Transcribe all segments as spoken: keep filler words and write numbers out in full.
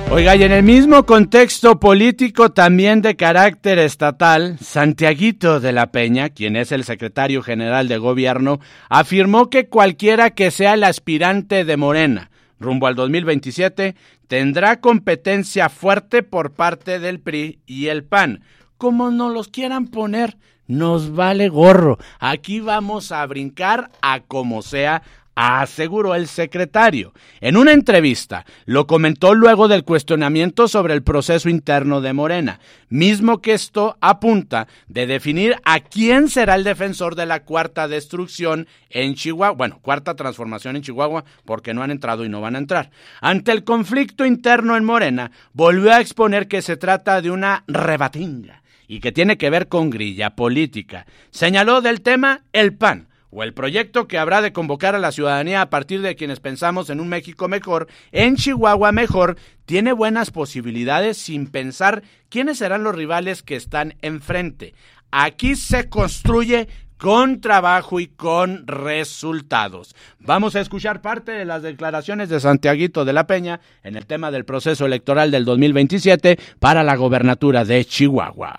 Oiga, y en el mismo contexto político también de carácter estatal, Santiaguito de la Peña, quien es el secretario general de gobierno, afirmó que cualquiera que sea el aspirante de Morena rumbo al dos mil veintisiete tendrá competencia fuerte por parte del P R I y el P A N. Como nos los quieran poner, nos vale gorro. Aquí vamos a brincar a como sea, aseguró el secretario. En una entrevista, lo comentó luego del cuestionamiento sobre el proceso interno de Morena, mismo que esto apunta de definir a quién será el defensor de la cuarta destrucción en Chihuahua, bueno, cuarta transformación en Chihuahua, porque no han entrado y no van a entrar. Ante el conflicto interno en Morena, volvió a exponer que se trata de una rebatinga y que tiene que ver con grilla política. Señaló del tema el P A N, o el proyecto que habrá de convocar a la ciudadanía a partir de quienes pensamos en un México mejor, en Chihuahua mejor, tiene buenas posibilidades sin pensar quiénes serán los rivales que están enfrente. Aquí se construye con trabajo y con resultados. Vamos a escuchar parte de las declaraciones de Santiaguito de la Peña en el tema del proceso electoral del dos mil veintisiete para la gobernatura de Chihuahua.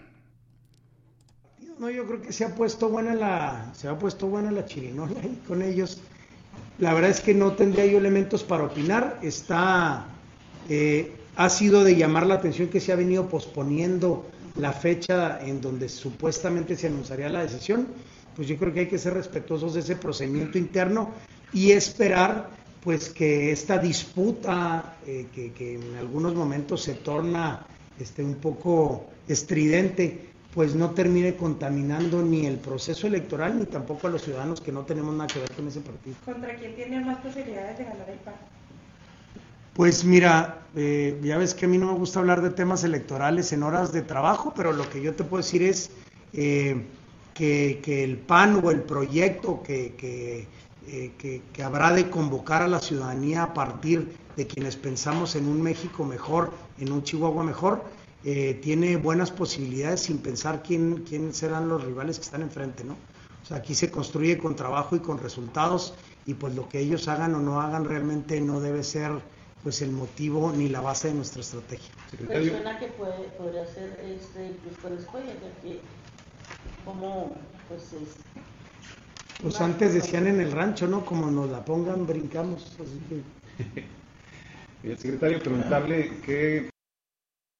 No, yo creo que se ha puesto buena la, se ha puesto buena la chirinola ahí con ellos. La verdad es que no tendría yo elementos para opinar. Está, eh, ha sido de llamar la atención que se ha venido posponiendo la fecha en donde supuestamente se anunciaría la decisión. Pues yo creo que hay que ser respetuosos de ese procedimiento interno y esperar pues que esta disputa eh, que, que en algunos momentos se torna este, un poco estridente, pues no termine contaminando ni el proceso electoral ni tampoco a los ciudadanos que no tenemos nada que ver con ese partido. ¿Contra quién tiene más posibilidades de ganar el P A N? Pues mira, eh, ya ves que a mí no me gusta hablar de temas electorales en horas de trabajo, pero lo que yo te puedo decir es eh, que, que el P A N o el proyecto que, que, eh, que, que habrá de convocar a la ciudadanía a partir de quienes pensamos en un México mejor, en un Chihuahua mejor, Eh, tiene buenas posibilidades sin pensar quién, quién serán los rivales que están enfrente, ¿no? O sea, aquí se construye con trabajo y con resultados y pues lo que ellos hagan o no hagan realmente no debe ser pues el motivo ni la base de nuestra estrategia. Pues suena que puede, podría ser este, incluso la escuela, ya que como pues es... Pues antes decían en el rancho, ¿no? Como nos la pongan, brincamos. Así que... El secretario, preguntarle qué